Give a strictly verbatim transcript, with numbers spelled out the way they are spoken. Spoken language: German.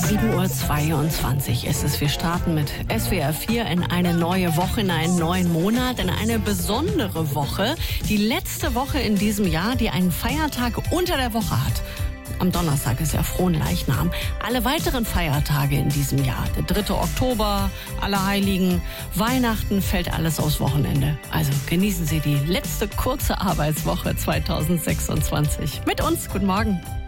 sieben Uhr zweiundzwanzig ist es. Wir starten mit S W R vier in eine neue Woche, in einen neuen Monat, in eine besondere Woche. Die letzte Woche in diesem Jahr, die einen Feiertag unter der Woche hat. Am Donnerstag ist ja Fronleichnam. Alle weiteren Feiertage in diesem Jahr, der dritte Oktober, Allerheiligen, Weihnachten, fällt alles aufs Wochenende. Also genießen Sie die letzte kurze Arbeitswoche zweitausendsechsundzwanzig. Mit uns, guten Morgen.